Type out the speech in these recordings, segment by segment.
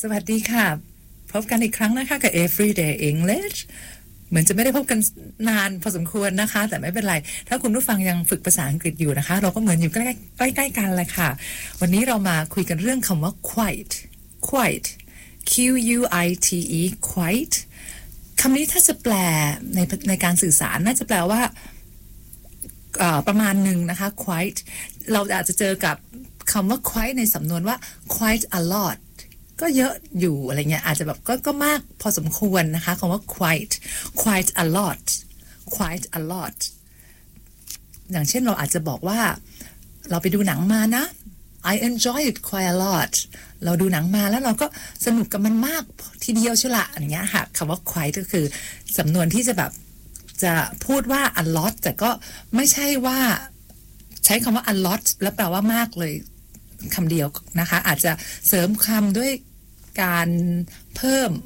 วัสดีค่ะพบกันอีกครั้งนะคะกับ Everyday English เหมือนจะไม่ได้พบกันนานพอสมควรนะคะแต่ไม่เป็นไรถ้าคุณผู้ฟังยังฝึกภาษาอังกฤษอยู่นะคะเราก็เหมือนอยู่ใกล้ๆกันเลยค่ะวันนี้เรามาคุยกันเรื่องคำว่า quite Q-U-I-T-E quite คำนี้ถ้าจะแปลในการสื่อสารน่าจะแปลว่าประมาณหนึ่งนะคะ quite เราอาจจะเจอกับคำว่า quite ในสำนวนว่า quite a lot ก็เยอะอยู่อะไรเงี้ยอาจจะแบบก็มากพอสมควรนะคะคำว่า quite a lot อย่างเช่นเราอาจจะบอกว่าเราไปดูหนังมานะ I enjoy it quite a lot เราดูหนังมาแล้วเราก็สนุกกับมันมากทีเดียวใช่ละอย่างเงี้ยค่ะคำว่า quite ก็คือสำนวนที่จะแบบจะพูดว่า a lot แต่ก็ไม่ใช่ว่าใช้คำว่า a lot แล้วแปลว่ามากเลยคำเดียวนะคะอาจจะเสริมคำด้วยการเพิ่ม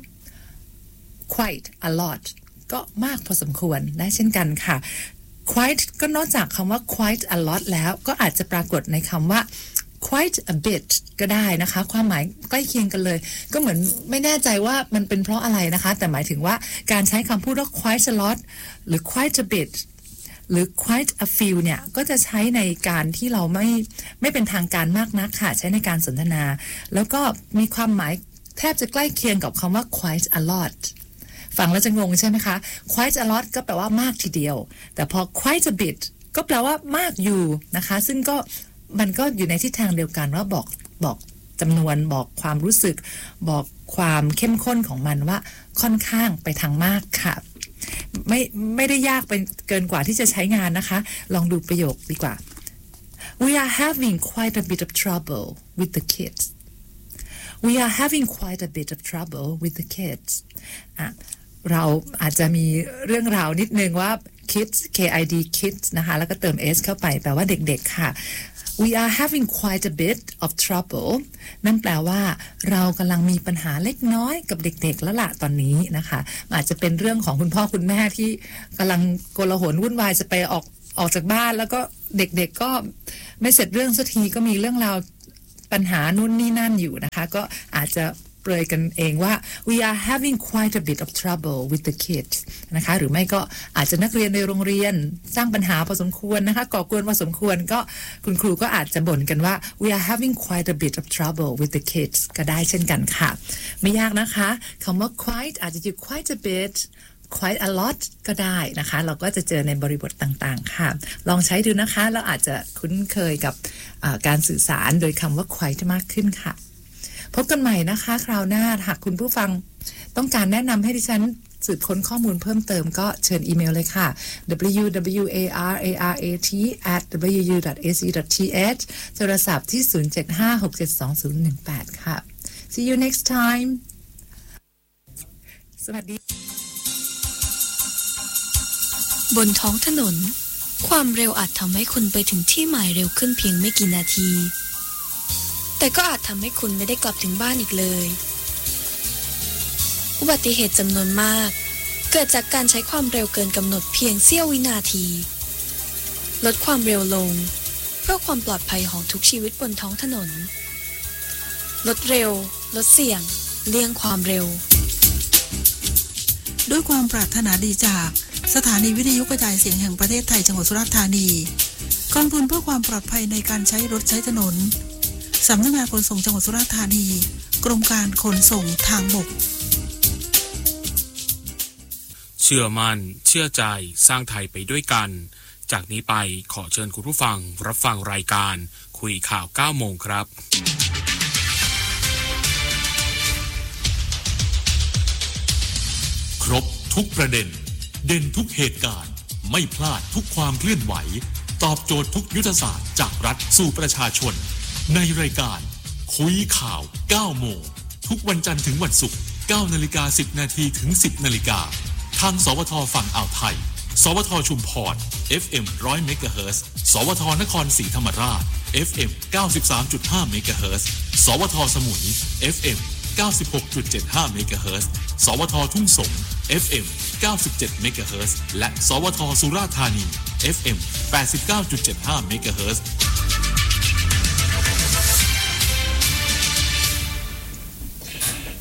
quite a lot ก็มากพอสมควรได้เช่นกันค่ะ quite ก็นอกจากคำว่า quite a lot แล้วก็อาจจะปรากฏในคำว่า quite a bit ก็ได้นะคะความหมายใกล้เคียงกันเลยก็เหมือนไม่แน่ใจว่ามันเป็นเพราะอะไรนะคะแต่หมายถึงว่าการใช้คำพูดว่า quite a lot หรือ quite a bit หรือ quite a few เนี่ยก็จะใช้ในการที่เราไม่เป็นทางการมากนักค่ะใช้ในการสนทนาแล้วก็มีความหมายแทบจะใกล้เคียงกับคำว่า quite a lot ฟังแล้วจะงงใช่ไหมคะ quite a lot ก็แปลว่ามากทีเดียวแต่พอ quite a bit ก็แปลว่ามากอยู่นะคะซึ่งก็มันก็อยู่ในทิศทางเดียวกันว่าบอกจำนวนบอกความรู้สึกบอกความเข้มข้นของมันว่าค่อนข้างไปทางมากค่ะไม่ได้ยากเป็นเกินกว่าที่จะใช้งานนะคะลองดูประโยคดีกว่า We are having quite a bit of trouble with the kids We are having quite a bit of trouble with the kids เราอาจจะมีเรื่องราวนิดนึงว่า kids K-I-D kids นะคะแล้วก็เติม s เข้าไปแปลว่าเด็กๆค่ะ We are having quite a bit of trouble นั่นแปลว่าเรากำลังมีปัญหาเล็กน้อยกับเด็กๆแล้วล่ะตอนนี้นะคะอาจจะเป็นเรื่องของคุณพ่อคุณแม่ที่กำลังโกลาหลวุ่นวายจะไปออกจากบ้านแล้วก็เด็กๆก็ไม่เสร็จเรื่องสักทีก็มีเรื่องราวปัญหานู่นนี่นั่นอยู่นะคะก็อาจจะเปรยกันเองว่า we are having quite a bit of trouble with the kids นะคะหรือไม่ก็อาจจะนักเรียนในโรงเรียนสร้างปัญหาพอสมควรนะคะก่อกวนพอสมควรก็คุณครูก็อาจจะบ่นกันว่า we are having quite a bit of trouble with the kids ก็ได้เช่นกันค่ะไม่ยากนะคะคำว่า quite อาจจะอยู่ quite a bit quite a lot ก็ได้นะคะเราก็จะเจอในบริบทต่างๆค่ะลองใช้ดูนะคะแล้วอาจจะคุ้นเคยกับการสื่อสารโดยคำว่า quite มากขึ้นค่ะพบกันใหม่นะคะคราวหน้าหากคุณผู้ฟังต้องการแนะนำให้ดิฉันสืบค้นข้อมูลเพิ่มเติมก็เชิญอีเมลเลยค่ะ www.ararat@wu.ac.th โทรศัพท์ที่ 075-672-018 ค่ะ See you next time สวัสดีบนท้องถนนความเร็วอาจทำให้คุณไปถึงที่หมายเร็วขึ้นเพียงไม่กี่นาทีแต่ก็อาจทำให้คุณไม่ได้กลับถึงบ้านอีกเลยอุบัติเหตุจำนวนมากเกิดจากการใช้ความเร็วเกินกำหนดเพียงเสี้ยววินาทีลดความเร็วลงเพื่อความปลอดภัยของทุกชีวิตบนท้องถนนลดเร็วลดเสี่ยงเลี่ยงความเร็วด้วยความปรารถนาดีจากสถานีวิทยุกระจายเสียงแห่งประเทศไทยจังหวัดสุราษฎร์ธานีกองทุนเพื่อความปลอดภัยในการใช้รถใช้ถนนสำนักงานขนส่งจังหวัดสุราษฎร์ธานีกรมการขนส่งทางบกเชื่อมั่นเชื่อใจสร้างไทยไปด้วยกันจากนี้ไปขอเชิญคุณผู้ฟังรับฟังรายการคุยข่าว 9 โมงครับครบทุกประเด็นเด่นทุกเหตุการณ์ไม่พลาดทุกความเคลื่อนไหวตอบโจทย์ทุกยุทธศาสตร์จากรัฐสู่ประชาชนในรายการคุยข่าว 9 โมงทุกวันจันทร์ถึงวันศุกร์ 9:10 น.ถึง 10 น.ทางสวทฝั่งอ่าวไทยสวทชุมพร FM 100 เมกะเฮิรตซ์สวทนครศรีธรรมราช FM 93.5 เมกะเฮิรตซ์สวทสมุย FM 96.75 เมกะเฮิรตซ์สวททุ่งสง FM 97 เมกะเฮิรตซ์และสวทสุราษฎร์ธานี FM 89.75 เมกะเฮิรตซ์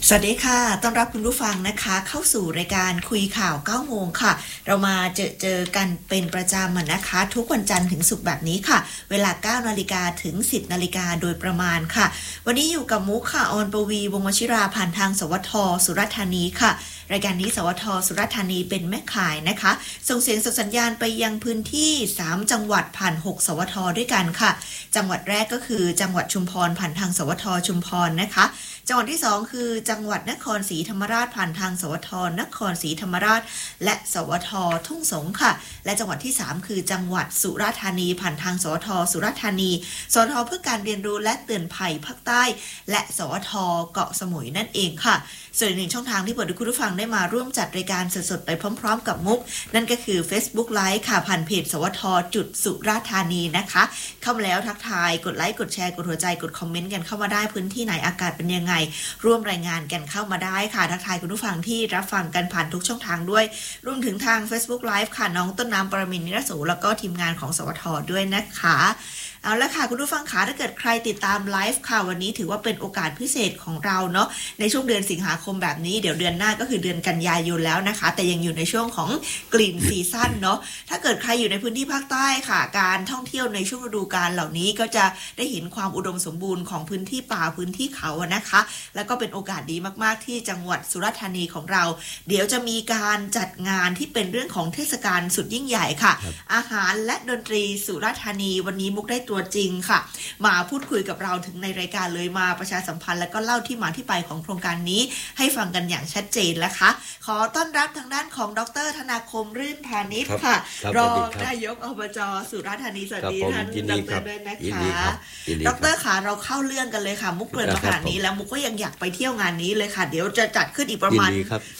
สวัสดีค่ะต้อนรับคุณผู้ฟังนะคะเข้าสู่รายการคุยข่าว9โมงค่ะเรามาเจอกันเป็นประจำนะคะทุกวันจันทร์ถึงศุกร์แบบนี้ค่ะเวลา 9 นาฬิกาถึง 10 นาฬิกาโดยประมาณค่ะวันนี้อยู่กับมุกค่ะออนปวีวงศ์วชิราผ่านทางสวทสุราษฎร์ธานีค่ะรายการนี้สวทสุราษฎร์ธานีเป็นแม่ข่ายนะคะส่งเสียงส่งสัญญาณไปยังพื้นที่3จังหวัดผ่าน6สวทด้วยกันค่ะจังหวัดแรกก็คือจังหวัดชุมพรผ่านทางสวทชุมพรนะคะจังหวัดที่2คือจังหวัดนครศรีธรรมราชผ่านทางสวทนครศรีธรรมราชและสวททุ่งสงค่ะและจังหวัดที่3คือจังหวัดสุราษฎร์ธานีผ่านทางสวทสุราษฎร์ธานีสวทเพื่อการเรียนรู้และเตือนภัยภาคใต้และสวทเกาะสมุยนั่นเองค่ะส่วนอีกหนึ่งช่องทางที่เปิดให้คุณผู้ฟังได้มาร่วมจัดรายการสดๆไปพร้อมๆกับมุกนั่นก็คือ Facebook Live ค่ะผ่านเพจสวทจุดสุราษฎร์ธานีนะคะเข้ามาแล้วทักทายกดไลค์กดแชร์กดหัวใจกดคอมเมนต์กันเข้ามาได้พื้นที่ไหนอากาศเป็นยังไงร่วมรายงานกันเข้ามาได้ค่ะทักทายคุณผู้ฟังที่รับฟังกันผ่านทุกช่องทางด้วยรวมถึงทาง Facebook Live ค่ะน้องต้นน้ำปรมินทร์นิรโสแล้วก็ทีมงานของสวทด้วยนะคะเอาละค่ะคุณผู้ฟังคะถ้าเกิดใครติดตามไลฟ์ค่ะวันนี้ถือว่าเป็นโอกาสพิเศษของเราเนาะในช่วงเดือนสิงหาคมแบบนี้เดี๋ยวเดือนหน้าก็คือเดือนกันยายนแล้วนะคะแต่ยังอยู่ในช่วงของกลิ่นซีซั่นเนาะถ้าเกิดใครอยู่ในพื้นที่ภาคใต้ค่ะการท่องเที่ยวในช่วงฤดูกาลเหล่านี้ก็จะได้เห็นความอุดมสมบูรณ์ของพื้นที่ป่าพื้นที่เขาอะนะคะแล้วก็เป็นโอกาสดีมากๆที่จังหวัดสุราษฎร์ธานีของเราเดี๋ยวจะมีการจัดงานที่เป็นเรื่องของเทศกาลสุดยิ่งใหญ่ค่ะอาหารและดนตรีสุราษฎร์ธานีวันนี้มุกได้ตัวจริงค่ะมาพูดคุยกับเราถึงในรายการเลยมาประชาสัมพันธ์และก็เล่าที่มาที่ไปของโครงการนี้ให้ฟังกันอย่างชัดเจนนะคะขอต้อนรับทางด้านของดร.ธนาคมรื่นพานิชค่ะรองนายกอบจ.สุราษฎร์ธานีสวัสดีท่านดร.ด้วยนะคะดร.ค่ะเราเข้าเรื่องกันเลยค่ะมุกเกริ่นมาขนาดนี้แล้วมุกก็ยังอยากไปเที่ยวงานนี้เลยค่ะเดี๋ยวจะจัดขึ้นอีกประมาณ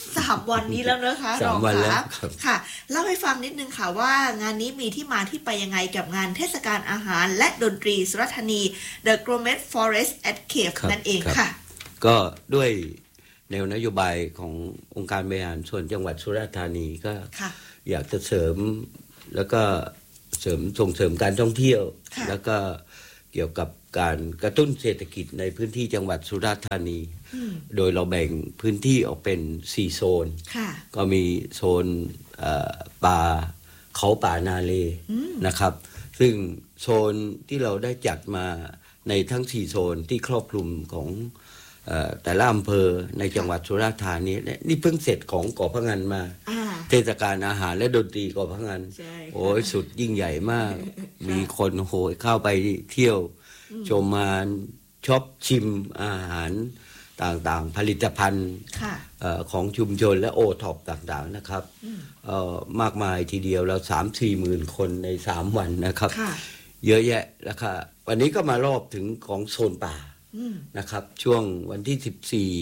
3 วันนี้แล้วนะคะรองค่ะเล่าให้ฟังนิดนึงค่ะว่างานนี้มีที่มาที่ไปยังไงกับงานเทศกาลอาหารและดนตรีสุราษฎร์ธานี The Gourmet Forest at Cave นั่นเองค่ะก็ด้วยแนวนโยบายขององค์การบริหารส่วนจังหวัดสุราษฎร์ธานีก็อยากจะเสริมแล้วก็ส่งเสริมการท่องเที่ยวแล้วก็เกี่ยวกับการกระตุ้นเศรษฐกิจในพื้นที่จังหวัดสุราษฎร์ธานีโดยเราแบ่งพื้นที่ออกเป็น4โซนก็มีโซนป่าเขาป่านาเลนะครับซึ่งโซนที่เราได้จัดมาในทั้ง4โซนที่ครอบคลุมของแต่ละอำเภอในจังหวัดสุราษฎร์ธานีนี่เพิ่งเสร็จของเกาะพะงันมาเทศกาลอาหารและดนตรีเกาะพะงันโอ้ยสุดยิ่งใหญ่มากมีคนโหยเข้าไปเที่ยวชมมาช็อปชิมอาหารต่างๆผลิตภัณฑ์ของชุมชนและโอท็อปต่างๆนะครับมากมายทีเดียวเรา 3-4 หมื่นคนใน3วันนะครับเยอะแยะแล้วค่ะวันนี้ก็มารอบถึงของโซนป่านะครับช่วงวันที่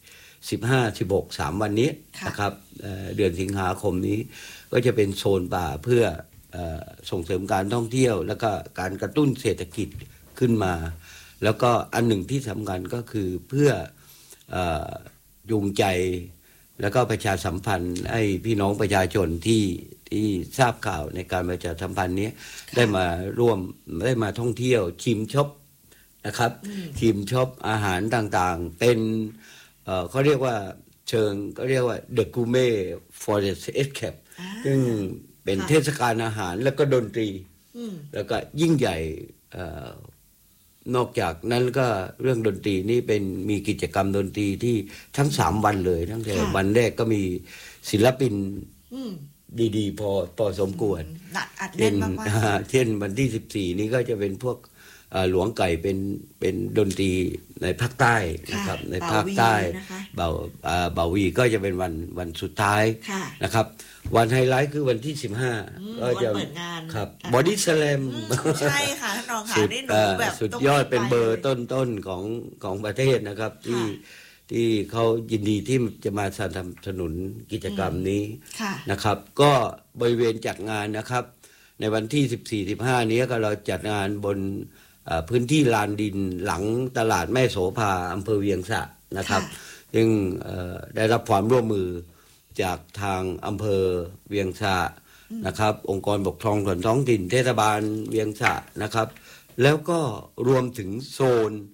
14 15 16 3วันนี้นะครับเดือนสิงหาคมนี้ก็จะเป็นโซนป่าเพื่อส่งเสริมการท่องเที่ยวแล้วก็การกระตุ้นเศรษฐกิจขึ้นมาแล้วก็อันหนึ่งที่สำคัญก็คือเพื่อจูงใจแล้วก็ประชาสัมพันธ์ให้พี่น้องประชาชนที่ทราบข่าวในการประชาสัมพันธ์นี้ได้มาร่วมได้มาท่องเที่ยวชิมช็อปนะครับชิมช็อปอาหารต่างๆเป็นเขาเรียกว่าเชิงก็เรียกว่า The Gourmet Forest at Cave ซึ่งเป็นเทศกาลอาหารแล้วก็ดนตรีแล้วก็ยิ่งใหญ่นอกจากนั้นก็เรื่องดนตรีนี่มีกิจกรรมดนตรีที่ทั้ง3วันเลยตั้งแต่วันแรกก็มีศิลปินดีๆพอสมควรเช่นวันที่14นี้ก็จะเป็นพวกหลวงไก่เป็นดนตรีในภาคใต้นะครับในภาคใต้บ่าวีก็จะเป็นวันสุดท้ายนะครับวันไฮไลท์คือวันที่15ก็จะครับบอดี้สแลมใช่ค่ะท่านรองค่ะนี่หนูแบบสุดยอดเป็นเบอร์ต้นๆของประเทศนะครับที่เขายินดีที่จะมาสนับสนุนกิจกรรมนี้นะครับก็บริเวณจัดงานนะครับในวันที่14-15นี้ก็เราจัดงานบนพื้นที่ลานดินหลังตลาดแม่โสภาอำเภอเวียงสะนะครับซึ่งได้รับความร่วมมือจากทางอำเภอเวียงสะนะครับองค์กรปกครองส่วนท้องถิ่นเทศบาลเวียงสะนะครับแล้วก็รวมถึงโซน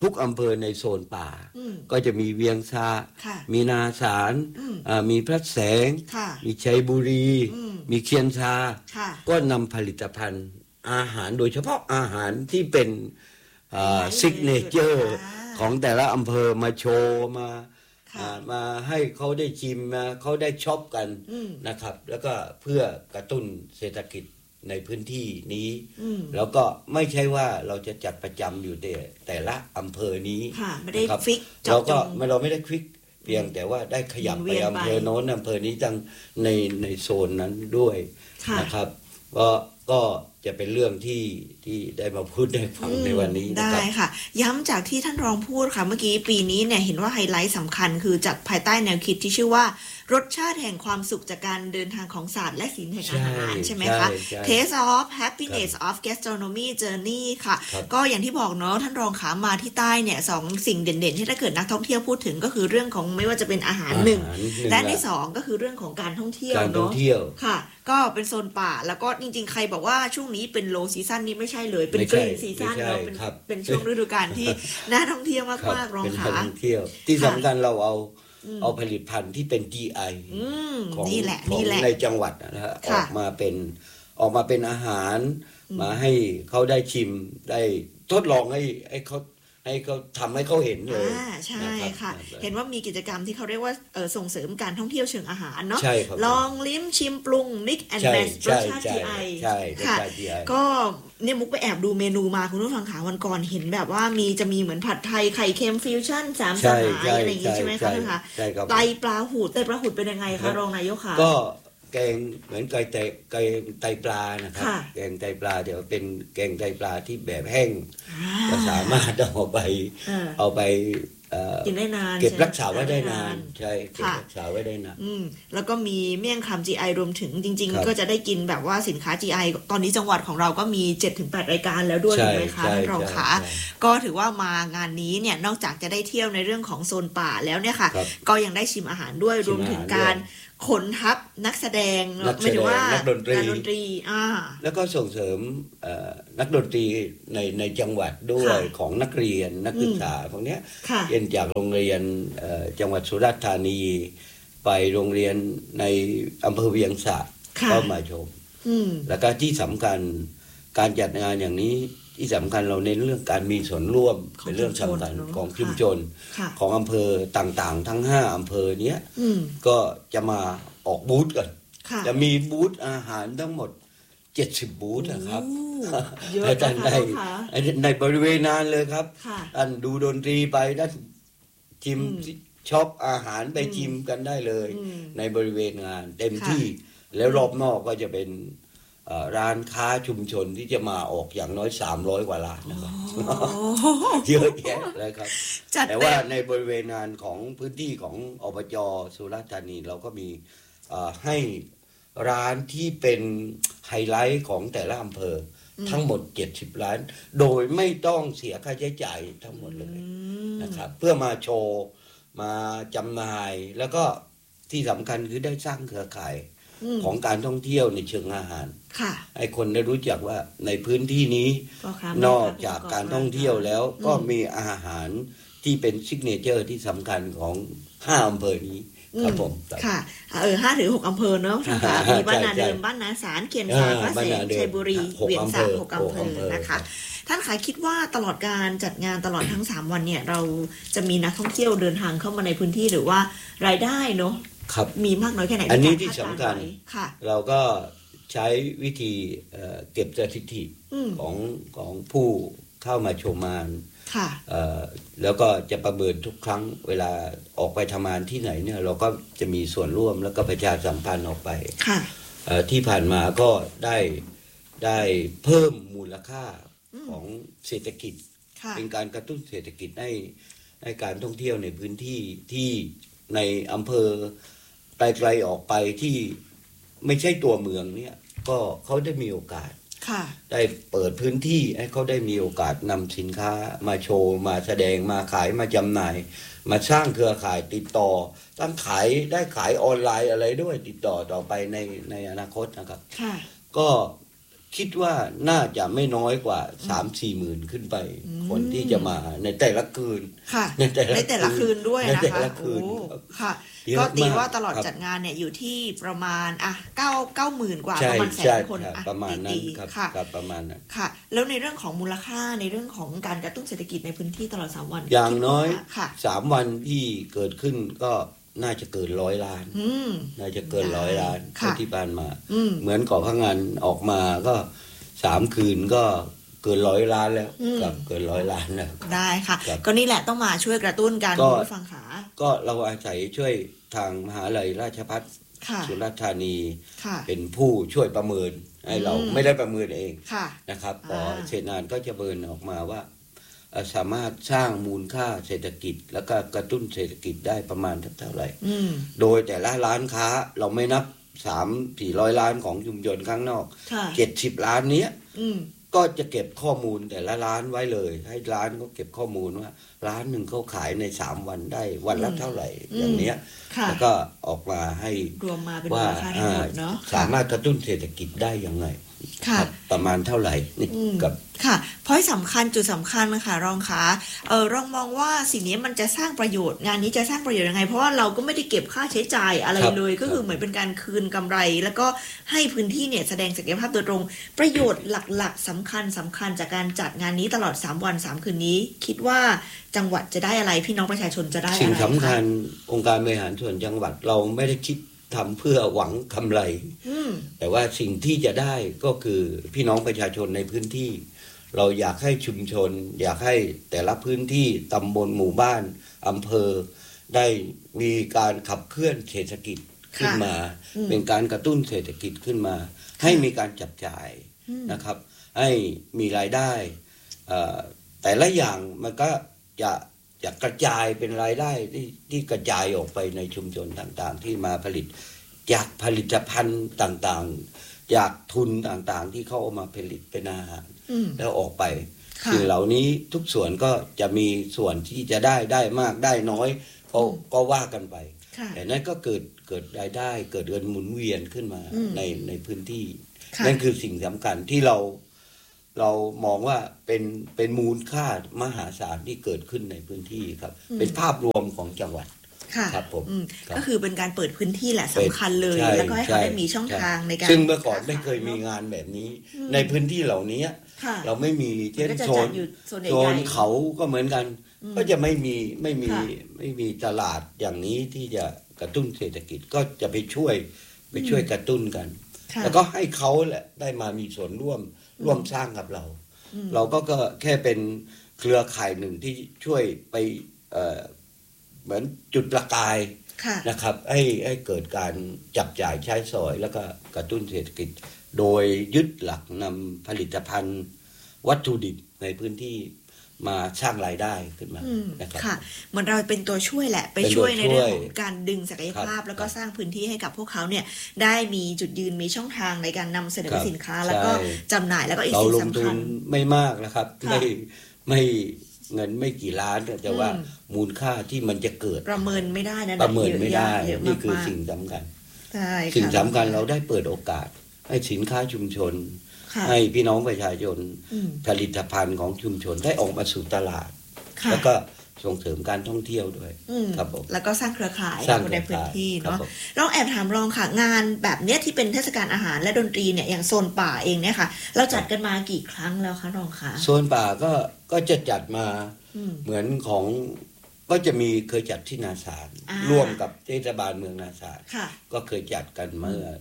ทุกอำเภอในโซนป่าก็จะมีเวียงซามีนาสารมีพระแสงมีชัยบุรีมีเคียนซาก็นำผลิตภัณฑ์อาหารโดยเฉพาะอาหารที่เป็นซิกเนเจอร์ของแต่ละอำเภอมาโชว์มาให้เขาได้ชิมมาเขาได้ช็อปกันนะครับแล้วก็เพื่อกระตุ้นเศรษฐกิจในพื้นที่นี้แล้วก็ไม่ใช่ว่าเราจะจัดประจำอยู่แต่ละอำเภอนี้นะครับเราไม่ได้ฟิกเพียงแต่ว่าได้ขยับไปอำเภอโน้นอำเภอนี้จังในโซนนั้นด้วยนะครับก็จะเป็นเรื่องที่ได้มาพูดได้ฟังในวันนี้ได้ค่ะย้ำจากที่ท่านรองพูดค่ะเมื่อกี้ปีนี้เนี่ยเห็นว่าไฮไลท์สำคัญคือจัดภายใต้แนวคิดที่ชื่อว่ารสชาติแห่งความสุขจากการเดินทางของศาสตร์และศิลป์แห่งอาหารใช่ไหมคะ Taste of Happiness of Gastronomy Journey ค่ะก็อย่างที่บอกเนาะท่านรองขามาที่ใต้เนี่ย2สิ่งเด่นๆที่ถ้าเกิดนักท่องเที่ยวพูดถึงก็คือเรื่องของไม่ว่าจะเป็นอาหาร1และที่2ก็คือเรื่องของการท่องเที่ยวเนาะค่ะก็เป็นโซนป่าแล้วก็จริงๆใครบอกว่าช่วงนี้เป็นโลซีซั่นนี่ไม่ใช่เลยเป็นกรีนซีซั่นเนาะเป็นช่วงฤดูกาลที่น่าท่องเที่ยวมากๆรองขาท่องเที่ยวที่สำคัญเราเอาผลิตภัณฑ์ที่เป็น GI ของในจังหวัดนะฮะออกมาเป็นอาหารมาให้เขาได้ชิมได้ทดลองให้เขาทำให้เขาเห็นเลยใช่ค่ะเห็นว่ามีกิจกรรมที่เขาเรียกว่าส่งเสริมการท่องเที่ยวเชิงอาหารเนาะลองลิ้มชิมปรุง Mix and Match รสชาติ GI ค่ะก็เนี่ยมุกไปแอบดูเมนูมาคุณผู้ฟังขาวันก่อนเห็นแบบว่าจะมีเหมือนผัดไทยไข่เค็มฟิวชั่น3สหายอะไรอย่างงี้ใช่ไหมคะท่านคะไตปลาหูดเป็นยังไงคะรองนายกคะก็แกงเหมือนไตปลานะครับแกงไตปลาเดี๋ยวเป็นแกงไตปลาที่แบบแห้งก็สามารถเอาไปกินได้นานเก็บรักษาไว้ได้นานใช่เก็บรักษาไว้ได้นานแล้วก็มีเมี่ยงคำ GI รวมถึงจริงๆก็จะได้กินแบบว่าสินค้า GI ตอนนี้จังหวัดของเราก็มี 7-8 รายการแล้วด้วยถูกไหมคะรองขาก็ถือว่ามางานนี้เนี่ยนอกจากจะได้เที่ยวในเรื่องของโซนป่าแล้วเนี่ยค่ะก็ยังได้ชิมอาหารด้วยรวมถึงการขนทัพนักแสดงไม่ถึงว่านักดนตรีแล้วก็ส่งเสริมนักดนตรีในจังหวัดด้วยของนักเรียนนักศึกษาพวกนี้เรียนจากโรงเรียนจังหวัดสุราษฎร์ธานีไปโรงเรียนในอำเภอเวียงสาก็มาชมแล้วก็ที่สำคัญการจัดงานอย่างนี้ที่สำคัญเราเน้นเรื่องการมีส่วนร่วมเป็นเรื่องสำคัญของชุมชนของอำเภอต่างๆทั้ง5อำเภอเนี้ยก็จะมาออกบูธกันจะมีบูธอาหารทั้งหมด70บูธนะครับในบริเวณนั้นเลยครับท่านดูดนตรีไปท่านชิมช็อปอาหารไปชิมกันได้เลยในบริเวณงานเต็มที่แล้วรอบนอกก็จะเป็นร้านค้าชุมชนที่จะมาออกอย่างน้อย300กว่าร้านนะครับเยอะแยะเลยครับแต่ว่าในบริเวณงานของพื้นที่ของอบจ.สุราษฎร์ธานีเราก็มีให้ร้านที่เป็นไฮไลท์ของแต่ละอำเภอทั้งหมด70ร้านโดยไม่ต้องเสียค่าใช้จ่ายทั้งหมดเลยนะครับเพื่อมาโชว์มาจำหน่ายแล้วก็ที่สำคัญคือได้สร้างเครือข่ายของการท่องเที่ยวในเชิงอาหารให้คนได้รู้จักว่าในพื้นที่นี้นอกจากการท่องเที่ยวแล้วก็มีอาหารที่เป็นซิกเนเจอร์ที่สำคัญของ5อำเภอนี้ครับผมค่ะ5 ถึง 6อำเภอเนาะมีบ้านนาเดิมบ้านนาสารเขียนซาพระเสนชัยบุรีเวียงสา6อำเภอนะคะท่านขายคิดว่าตลอดการจัดงานตลอดทั้ง3วันเนี่ยเราจะมีนักท่องเที่ยวเดินทางเข้ามาในพื้นที่หรือว่ารายได้เนาะมีมากน้อยแค่ไหนอันนี้ที่สำคัญเราก็ใช้วิธีเก็บสถิติของผู้เข้ามาชมงานแล้วก็จะประเมินทุกครั้งเวลาออกไปทำงานที่ไหนเนี่ยเราก็จะมีส่วนร่วมแล้วก็ประชาสัมพันธ์ออกไปที่ผ่านมาก็ได้เพิ่มมูลค่าของเศรษฐกิจเป็นการกระตุ้นเศรษฐกิจให้การท่องเที่ยวในพื้นที่ที่ในอำเภอไกลๆออกไปที่ไม่ใช่ตัวเมืองเนี่ยก็เขาได้มีโอกาสได้เปิดพื้นที่ให้เขาได้มีโอกาสนำสินค้ามาโชว์มาแสดงมาขายมาจำหน่ายมาสร้างเครือข่ายติดต่อตั้งขายออนไลน์อะไรด้วยติดต่อไปในอนาคตนะครับก็คิดว่าน่าจะไม่น้อยกว่า 3-4 หมื่นขึ้นไปคนที่จะมาในแต่ละคืนในแต่ละคืนด้วยนะคะในแต่ละคืนค่ะก็ตีว่าตลอดจัดงานเนี่ยอยู่ที่ประมาณ9,000 กว่าประมาณแสนคนประมาณนั้นครับประมาณนั้นค่ะแล้วในเรื่องของมูลค่าในเรื่องของการกระตุ้นเศรษฐกิจในพื้นที่ตลอด3 วันอย่างน้อย3 วันที่เกิดขึ้นก็น่าจะเกิน100 ล้านน่าจะเกิน100 ล้านที่ผ่านมาเหมือนก่อพงันออกมาก็3 คืนก็เกิน100 ล้านแล้วกับเกิน100 ล้านแล้วได้ค่ะก็นี่แหละต้องมาช่วยกระตุ้นการผู้ฟังขาก็เราอาศัยช่วยทางมหาวิทยาลัยราชภัฏสุราษฎร์ธานีเป็นผู้ช่วยประเมินให้เราไม่ได้ประเมินเองนะครับพอเสร็จงานก็จะเบิร์นออกมาว่าสามารถสร้างมูลค่าเศรษฐกิจแล้วก็กระตุ้นเศรษฐกิจได้ประมาณเท่าไหร่โดยแต่ละร้านค้าเราไม่นับ 300-400 ล้านของชุมชนข้างนอก70 ล้านเนี้ยก็จะเก็บข้อมูลแต่ละร้านไว้เลยให้ร้านก็เก็บข้อมูลว่าร้านหนึ่งเขาขายใน3 วันได้วันละเท่าไหร่อย่างเนี้ยแล้วก็ออกมาให้รวมมาเป็นมูลค่าทั้งหมดเนาะสามารถกระตุ้นเศรษฐกิจได้ยังไงประมาณเท่าไหร่นี่กับค่ะเพราะสำคัญจุดสำคัญนะคะรองคะรองมองว่าสิ่งนี้มันจะสร้างประโยชน์งานนี้จะสร้างประโยชน์ยังไงเพราะว่าเราก็ไม่ได้เก็บค่าใช้จ่ายอะไรเลยก็คือเหมือนเป็นการคืนกำไรแล้วก็ให้พื้นที่เนี่ยแสดงศักยภาพโดยตรงประโยชน์หลักๆสำคัญจากการจัดงานนี้ตลอด3 วัน 3 คืนนี้คิดว่าจังหวัดจะได้อะไรพี่น้องประชาชนจะได้อะไรสิ่งสำคัญองค์การบริหารส่วนจังหวัดเราไม่ได้คิดทำเพื่อหวังกำไรแต่ว่าสิ่งที่จะได้ก็คือพี่น้องประชาชนในพื้นที่เราอยากให้ชุมชนอยากให้แต่ละพื้นที่ตำบลหมู่บ้านอำเภอได้มีการขับเคลื่อนเศรษฐกิจขึ้นมาเป็นการกระตุ้นเศรษฐกิจขึ้นมาให้มีการจับจ่ายนะครับให้มีรายได้แต่ละอย่างมันก็จะกระจายเป็นรายได้ที่กระจายออกไปในชุมชนต่างๆที่มาผลิตจากผลิตภัณฑ์ต่างๆจากทุนต่างๆที่เขาเอามาผลิตเป็นอาหารแล้วออกไปสิ่งเหล่านี้ทุกส่วนก็จะมีส่วนที่จะได้มากได้น้อยก็ว่ากันไปแต่นั้นก็เกิดรายได้เกิดเงินหมุนเวียนขึ้นมาในพื้นที่นั่นคือสิ่งสำคัญที่เรามองว่าเป็นมูลค่ามหาศาลที่เกิดขึ้นในพื้นที่ครับเป็นภาพรวมของจังหวัดครับผมก็คือเป็นการเปิดพื้นที่แหละสำคัญเลยแล้วก็ให้เขาได้มีช่องทางในการซึ่งเมื่อก่อนไม่เคยมีงานแบบนี้ในพื้นที่เหล่านี้เราไม่มีเช่นโซนเขาก็เหมือนกันก็จะไม่มีตลาดอย่างนี้ที่จะกระตุ้นเศรษฐกิจก็จะไปช่วยกระตุ้นกันแล้วก็ให้เขาแหละได้มามีส่วนร่วมสร้างกับเราก็แค่เป็นเครือข่ายหนึ่งที่ช่วยไปเหมือนจุดประกายนะครับให้เกิดการจับจ่ายใช้สอยแล้วก็กระตุ้นเศรษฐกิจโดยยึดหลักนำผลิตภัณฑ์วัตถุดิบในพื้นที่มาสร้างรายได้ขึ้นมานะครับค่ะเหมือนเราเป็นตัวช่วยแหละไปช่วยในเรื่องของการดึงศักยภาพแล้วก็สร้างพื้นที่ให้กับพวกเขาเนี่ยได้มีจุดยืนมีช่องทางในการนำเสนอสินค้าแล้วก็จำหน่ายแล้วก็อีกสิ่งสำคัญไม่มากนะครับไม่เงินไม่กี่ล้านแต่ว่ามูลค่าที่มันจะเกิดประเมินไม่ได้นะประเมินไม่ได้นี่คือสิ่งสำคัญสิ่งสำคัญเราได้เปิดโอกาสให้สินค้าชุมชนให้พี่น้องประชาชนผลิตภัณฑ์ของชุมชนได้ออกมาสู่ตลาดแล้วก็ส่งเสริมการท่องเที่ยวด้วยครับผมแล้วก็สร้างเครือข่ายในพื้นที่เนาะลองแอบถามรองค่ะงานแบบเนี้ยที่เป็นเทศกาลอาหารและดนตรีเนี่ยอย่างโซนป่าเองเนี่ยค่ะเราจัดกันมากี่ครั้งแล้วคะรองคะโซนป่าก็จะจัดมาเหมือนของก็จะมีเคยจัดที่นาสารร่วมกับเทศบาลเมืองนาสารก็เคยจัดกันเมื่อ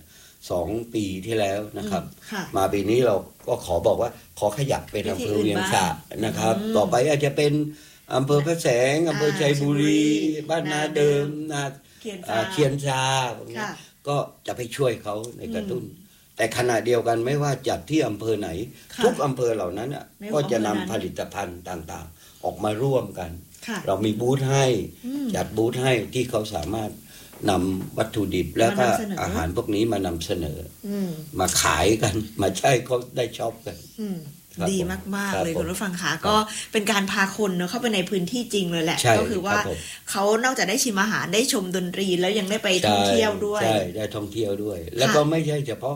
2 ปีที่แล้วนะครับมาปีนี้เราก็ขอบอกว่าขอขยับเป็นอำเภอเวียงสะนะครับต่อไปอาจจะเป็นอำเภอพระแสงอำเภอชัยบุรีบ้านนาเดิมนาเคียนชาก็จะไปช่วยเขาในกระตุ้นแต่ขณะเดียวกันไม่ว่าจัดที่อำเภอไหนทุกอำเภอเหล่านั้นก็จะนำผลิตภัณฑ์ต่างๆออกมาร่วมกันเรามีบูธให้จัดบูธให้ที่เขาสามารถนำวัตถุดิบแล้วก็อาหารพวกนี้มานำเสนอมาขายกันมาใช้เขาได้ช็อปกันดีมากๆเลยคุณผู้ฟังคะก็เป็นการพาคนเนาะเข้าไปในพื้นที่จริงเลยแหละก็คือว่าเขานอกจากได้ชิมอาหารได้ชมดนตรีแล้วยังได้ไปท่องเที่ยวด้วยใช่ได้ท่องเที่ยวด้วยแล้วก็ไม่ใช่เฉพาะ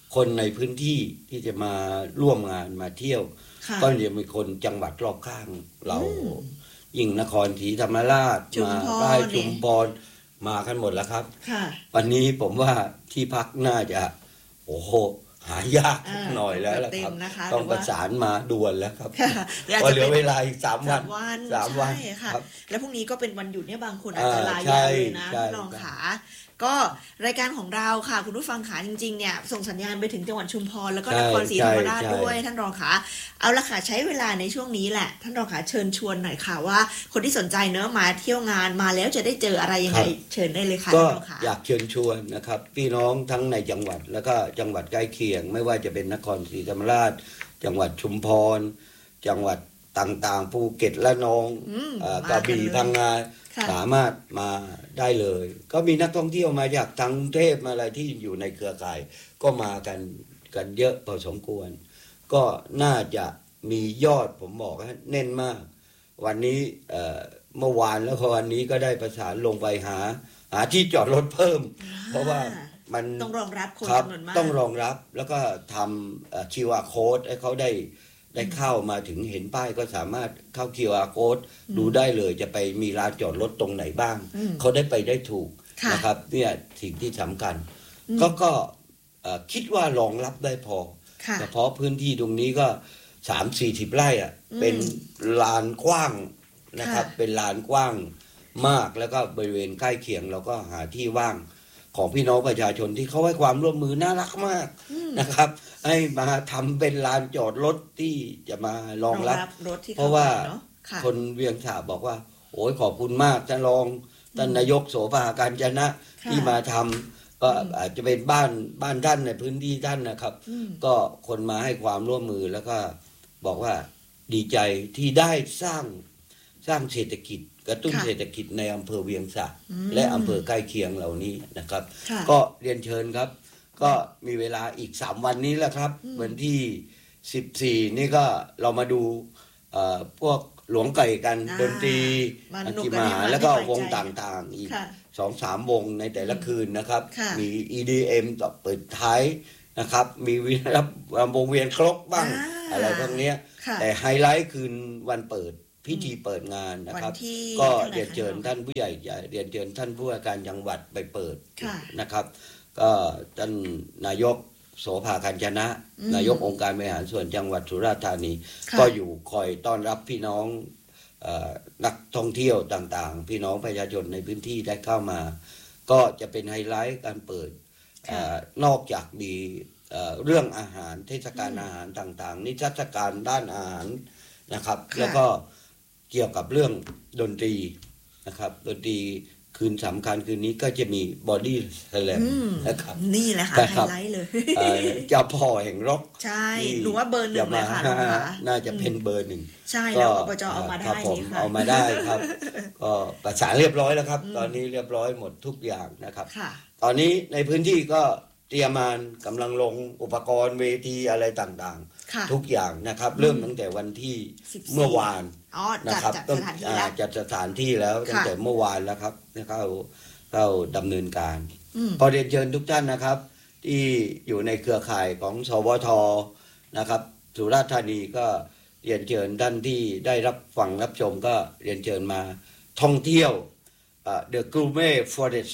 คนในพื้นที่ที่จะมาร่วมงานมาเที่ยวก็จะมีคนจังหวัดรอบข้างเรายิ่งนครศรีธรรมราชมาใต้ชุมพรมากันหมดแล้วครับวันนี้ผมว่าที่พักน่าจะโอ้โหหายากหน่อยแล้วล่ะครับต้องประสานมาด่วนแล้วครับเพราะเหลือเวลาอีก3 วัน3 วันครับแล้วพรุ่งนี้ก็เป็นวันหยุดเนี่ยบางคนอาจจะลายาวเลยนะพี่รองขาก็รายการของเราค่ะคุณผู้ฟังขาจริงๆเนี่ยส่งสัญญาณไปถึงจังหวัดชุมพรแล้วก็นครศรีธรรมราชด้วยท่านรองขาเอาละค่ะใช้เวลาในช่วงนี้แหละท่านรองขาเชิญชวนหน่อยค่ะว่าคนที่สนใจเนอะมาเที่ยวงานมาแล้วจะได้เจออะไรยังไงเชิญได้เลยค่ะท่านรองขาอยากเชิญชวนนะครับพี่น้องทั้งในจังหวัดแล้วก็จังหวัดใกล้เคียงไม่ว่าจะเป็นนครศรีธรรมราชจังหวัดชุมพรจังหวัดต่างๆภูเก็ตและนองกระบี่พังงาสามารถมาได้เลยก็มีนักท่องเที่ยวมาจากทางกรุงเทพมาอะไรที่อยู่ในเครือข่ายก็มากันเยอะพอสมควรก็น่าจะมียอดผมบอกให้แน่นมากวันนี้เมื่อวานแล้ววันนี้ก็ได้ประสานลงไปหาที่จอดรถเพิ่มเพราะว่ามันต้องรองรับคนจำนวนมากต้องรองรับแล้วก็ทำQR code ให้เขาได้เข้ามาถึงเห็นป้ายก็สามารถเข้า QR code ดูได้เลยจะไปมีลานจอดรถตรงไหนบ้างเขาได้ไปได้ถูกนะครับเนี่ยสิ่งที่สำคัญก็คิดว่ารองรับได้พอเฉพาะพื้นที่ตรงนี้ก็ 30-40 ไร่อ่ะเป็นลานกว้างนะครับเป็นลานกว้างมากแล้วก็บริเวณใกล้เคียงเราก็หาที่ว่างของพี่น้องประชาชนที่เขาให้ความร่วมมือน่ารักมากนะครับให้มาทำเป็นลานจอดรถที่จะมารองรับเพราะว่าคนเวียงสาบอกว่าโอ้ยขอบคุณมากท่านรองท่านนายกโสภากาญจนะที่มาทำก็อาจจะเป็นบ้านท่านในพื้นที่ท่านนะครับก็คนมาให้ความร่วมมือแล้วก็บอกว่าดีใจที่ได้สร้างเศรษฐกิจกระตุ้นเศรษฐกิจในอำเภอเวียงสาและอำเภอใกล้เคียงเหล่านี้นะครับก็เรียนเชิญครับก็มีเวลาอีก3 วันนี้แหละครับวันที่14นี่ก็เรามาดูพวกหลวงไก่กันดนตรีอัญมหาแล้วก็วงต่างๆอีก 2-3 วงในแต่ละคืนนะครับมี EDM ต่อเปิดท้ายนะครับมีวงเวียนครกบ้างอะไรพวกนี้แต่ไฮไลท์คืนวันเปิดพิธีเปิดงานนะครับก็เรียนเชิญท่านผู้ใหญ่เรียนเชิญท่านผู้ว่าการจังหวัดไปเปิดนะครับก็ท่านนายกโสภากาญจนะนายกองค์การบริหารส่วนจังหวัดสุราษฎร์ธานีก็อยู่คอยต้อนรับพี่น้องนักท่องเที่ยวต่างๆพี่น้องประชาชนในพื้นที่ได้เข้ามาก็จะเป็นไฮไลท์การเปิดนอกจากมีเรื่องอาหารเทศกาลอาหารต่างๆนิทรรศการด้านอาหารนะครับแล้วก็เกี่ยวกับเรื่องดนตรีนะครับดนตรีคืนสำคัญคืนนี้ก็จะมีบอดี้สแลมนะครับนี่แหละค่ะไฮไลท์เลยเจ้าพ่อแห่งร็อกใช่หนูว่าเบอร์ 1เลยค่ะน่าจะเป็นเบอร์ 1 ใช่แล้วอบจเอามาได้นี่ค่ะเอามาได้ครับก็ประสานเรียบร้อยแล้วครับตอนนี้เรียบร้อยหมดทุกอย่างนะครับตอนนี้ในพื้นที่ก็เตรียมมากำลังลงอุปกรณ์เวทีอะไรต่างๆทุกอย่างนะครับเริ่มตั้งแต่วันที่เมื่อวานนะครับต้องจัดสถานที่แล้วตั้งแต่เมื่อวานแล้วครับเข้าดำเนินการพอเรียนเชิญทุกท่านนะครับที่อยู่ในเครือข่ายของสวทนะครับสุราษฎร์ธานีก็เรียนเชิญท่านที่ได้รับฟังรับชมก็เรียนเชิญมาท่องเที่ยวThe Gourmet Forest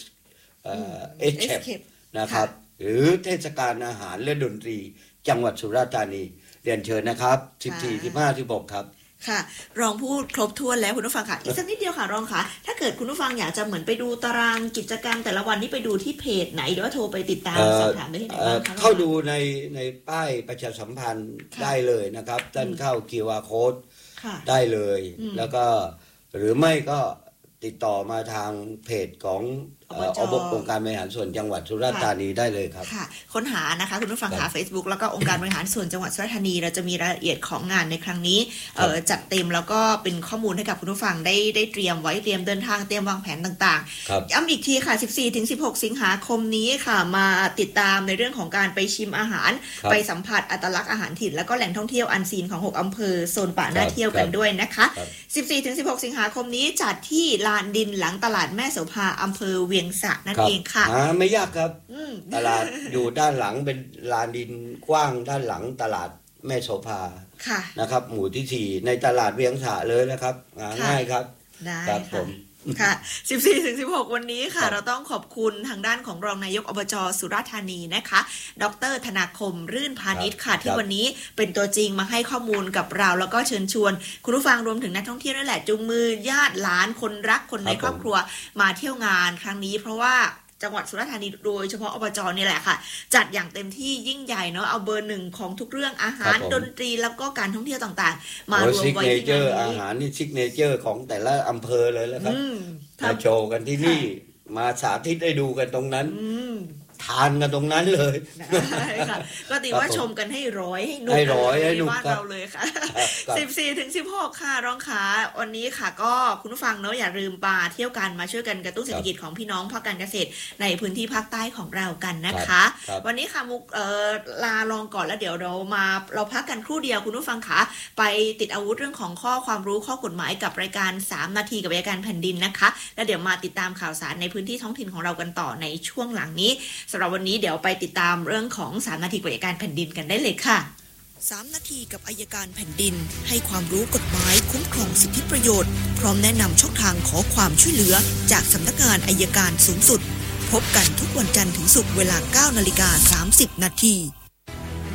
Escape นะครับหรือเทศกาลอาหารและดนตรีจังหวัดสุราษฎร์ธานีเรียนเชิญนะครับ14 15 16ครับค่ะรองพูดครบถ้วนแล้วคุณผู้ฟังค่ะอีกสักนิดเดียวค่ะรองค่ะถ้าเกิดคุณผู้ฟังอยากจะเหมือนไปดูตารางกิจกรรมแต่ละวันนี้ไปดูที่เพจไหนหรือว่าโทรไปติดตามสอบถามได้ที่ไหนบ้างคะเข้าดูในป้ายประชาสัมพันธ์ได้เลยนะครับท่านเข้า QR Code ได้เลยแล้วก็หรือไม่ก็ติดต่อมาทางเพจขององค์การบริหารส่วนจังหวัดสุราษฎร์ธานีได้เลยครับค่ะค้นหานะคะคุณผู้ฟังหา Facebook แล้วก็องค์การบริหารส่วนจังหวัดสุราษฎร์ธานีเราจะมีรายละเอียดของงานในครั้งนี้จัดเต็มแล้วก็เป็นข้อมูลให้กับคุณผู้ฟังได้เตรียมไว้เตรียมเดินทางเตรียมวางแผนต่างๆย้ำอีกทีค่ะ 14-16 สิงหาคมนี้ค่ะมาติดตามในเรื่องของการไปชิมอาหารไปสัมผัสอัตลักษณ์อาหารถิ่นแล้วก็แหล่งท่องเที่ยวอันซีนของ6อำเภอโซนป่าน่าเที่ยวกันด้วยนะคะ 14-16 สิงหาคมนี้จัดที่ลานดินหลังตลาดแม่โสภาอำเภอเวียงยงสะนั่นเองค่ะไม่ยากครับตลาดอยู่ด้านหลังเป็นลานดินกว้างด้านหลังตลาดแม่โสภานะครับหมู่ที่4ในตลาดเวียงสะเลยนะครับง่ายครับได้ค่ะค่ะ 14-16 วันนี้ค่ะเราต้องขอบคุณทางด้านของรองนายกอบจ.สุราษฎร์ธานีนะคะดร.ธนาคมรื่นพาณิชย์ค่ะที่วันนี้เป็นตัวจริงมาให้ข้อมูลกับเราแล้วก็เชิญชวนคุณผู้ฟังรวมถึงนักท่องเที่ยวนั่นแหละจูงมือญาติหลานคนรักคนในครอบครัวมาเที่ยวงานครั้งนี้เพราะว่าจังหวัดสุราษฎร์ธานีโดยเฉพาะอบจ.นี่แหละค่ะจัดอย่างเต็มที่ยิ่งใหญ่เนาะเอาเบอร์1ของทุกเรื่องอาหารดนตรีแล้วก็การท่องเที่ยวต่างๆมารวมไว้ที่งานนี้อาหารนี่ซิกเนเจอร์ของแต่ละอำเภอเลยแล้วครับมาโชว์กันที่นี่มาสาธิตให้ดูกันตรงนั้นทานกันตรงนั้นเลยค่ะก็ถือว่าชมกันให้ร้อยให้หนุกบ้านเราเลยค่ะ 14-16 ค่ะรองขาวันนี้ค่ะก็คุณผู้ฟังเนาะอย่าลืมมาเที่ยวกันมาช่วยกันกระตุ้นเศรษฐกิจของพี่น้องภาคการเกษตรในพื้นที่ภาคใต้ของเรากันนะคะวันนี้ค่ะมุกลาลองก่อนแล้วเดี๋ยวเราพักกันครู่เดียวคุณผู้ฟังค่ะไปติดอาวุธเรื่องของข้อความรู้ข้อกฎหมายกับรายการ3นาทีกับรายการแผ่นดินนะคะแล้วเดี๋ยวมาติดตามข่าวสารในพื้นที่ท้องถิ่นของเรากันต่อในช่วงหลังนี้สำหรับวันนี้เดี๋ยวไปติดตามเรื่องของ3นาทีกับอัยการแผ่นดินกันได้เลยค่ะ3นาทีกับอัยการแผ่นดินให้ความรู้กฎหมายคุ้มครองสิทธิประโยชน์พร้อมแนะนำช่องทางขอความช่วยเหลือจากสำนักงานอัยการสูงสุดพบกันทุกวันจันทร์ถึงศุกร์เวลา 9:30 นาที